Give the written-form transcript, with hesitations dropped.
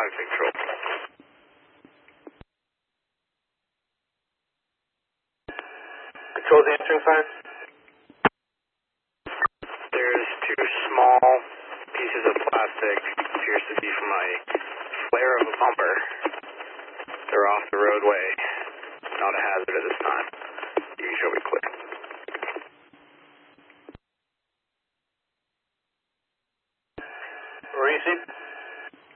control. Control the answering sign. There's two small pieces of plastic